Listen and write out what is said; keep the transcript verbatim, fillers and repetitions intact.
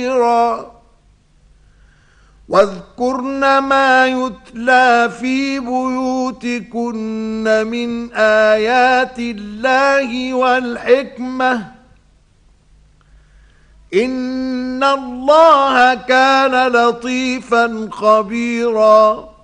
واذكرن ما يتلى في بيوتكن من آيات الله والحكمة إن الله كان لطيفا خبيرا.